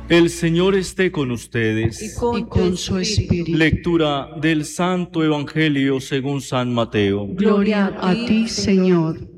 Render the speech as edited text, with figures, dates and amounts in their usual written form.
El Señor esté con ustedes. y con su espíritu. Lectura del Santo Evangelio según San Mateo. Gloria a ti, Señor.